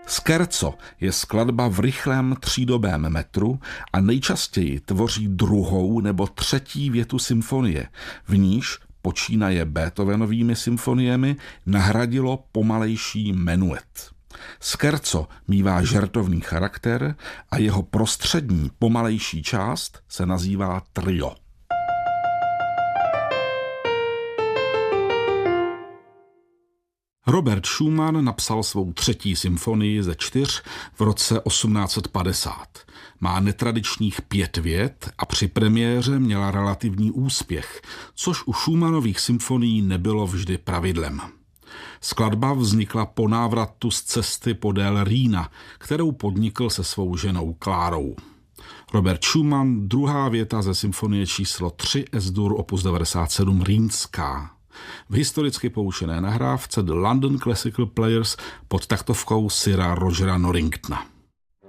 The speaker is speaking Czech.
Scherzo je skladba v rychlém třídobém metru a nejčastěji tvoří druhou nebo třetí větu symfonie, v níž počínaje Beethovenovými symfoniemi nahradilo pomalejší menuet. Scherzo mívá žertovný charakter a jeho prostřední pomalejší část se nazývá trio. Robert Schumann napsal svou třetí symfonii ze 4 v roce 1850. Má netradičních 5 vět a při premiéře měla relativní úspěch, což u Schumannových symfonií nebylo vždy pravidlem. Skladba vznikla po návratu z cesty podél Rýna, kterou podnikl se svou ženou Klárou. Robert Schumann, druhá věta ze symfonie číslo 3 S-dur opus 97 Rýnská. V historicky poučené nahrávce The London Classical Players pod taktovkou Sira Rogera Norringtona.